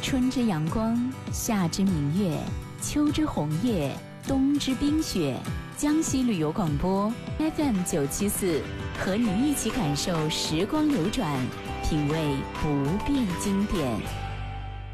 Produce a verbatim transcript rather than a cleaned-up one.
春之阳光，夏之明月，秋之红叶，冬之冰雪。江西旅游广播 F M 九七四，和你一起感受时光流转，品味不变经典。